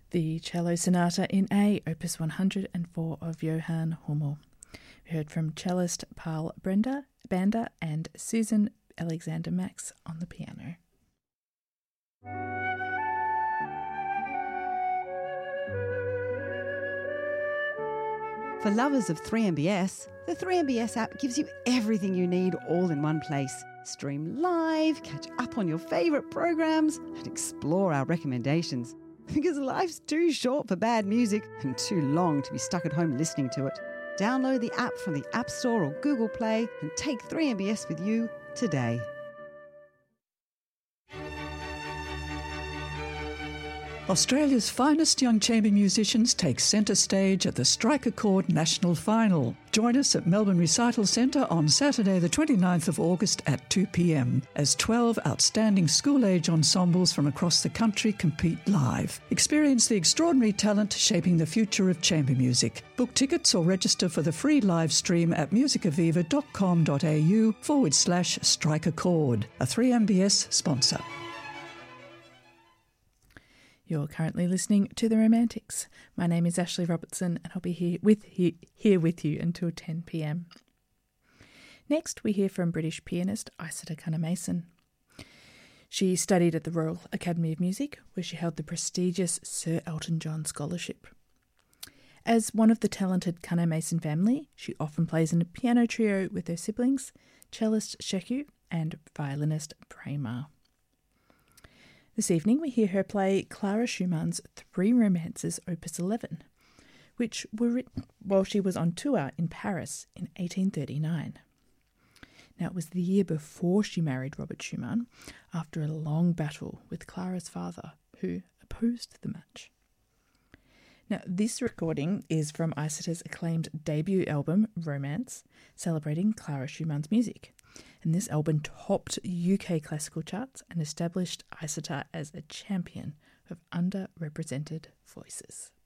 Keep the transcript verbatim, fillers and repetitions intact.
The Cello Sonata in A, Opus one hundred four of Johann Hummel. We heard from cellist Paul Brenda, Banda and Susan Alexander Max on the piano. For lovers of three M B S, the three M B S app gives you everything you need all in one place. Stream live, catch up on your favourite programs, and explore our recommendations. Because life's too short for bad music and too long to be stuck at home listening to it. Download the app from the App Store or Google Play and take three M B S with you today. Australia's finest young chamber musicians take centre stage at the Strike a Chord National Final. Join us at Melbourne Recital Centre on Saturday the twenty-ninth of August at two p m as twelve outstanding school-age ensembles from across the country compete live. Experience the extraordinary talent shaping the future of chamber music. Book tickets or register for the free live stream at musicaviva.com.au forward slash strike a chord, a three M B S sponsor. You're currently listening to The Romantics. My name is Ashley Robertson and I'll be here with, here with you until ten p m. Next, we hear from British pianist Isata Cunninmason. She studied at the Royal Academy of Music, where she held the prestigious Sir Elton John Scholarship. As one of the talented Cunninmason family, she often plays in a piano trio with her siblings, cellist Sheku and violinist Prema. This evening we hear her play Clara Schumann's Three Romances Opus eleven, which were written while she was on tour in Paris in eighteen thirty-nine. Now, it was the year before she married Robert Schumann, after a long battle with Clara's father, who opposed the match. Now, this recording is from Isata's acclaimed debut album, Romance, celebrating Clara Schumann's music. And this album topped U K classical charts and established Isata as a champion of underrepresented voices.